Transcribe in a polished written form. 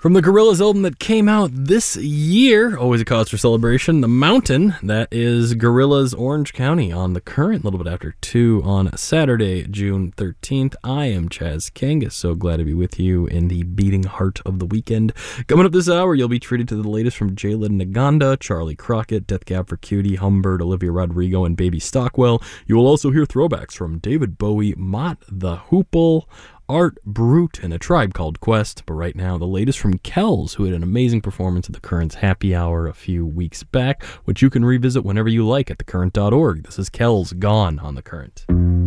From the Gorillaz album that came out this year, always a cause for celebration, The Mountain. That is Gorillaz Orange County on The Current, a little bit after 2 on Saturday, June 13th. I am Chaz King, so glad to be with you in the beating heart of the weekend. Coming up this hour, you'll be treated to the latest from Jalen Naganda, Charlie Crockett, Death Cab for Cutie, Humbird, Olivia Rodrigo, and Baby Stockwell. You will also hear throwbacks from David Bowie, Mott the Hoople, Art Brut, and A Tribe Called Quest. But right now, the latest from Kells, who had an amazing performance at The Current's Happy Hour a few weeks back, which you can revisit whenever you like at thecurrent.org. This is Kells, Gone on The Current.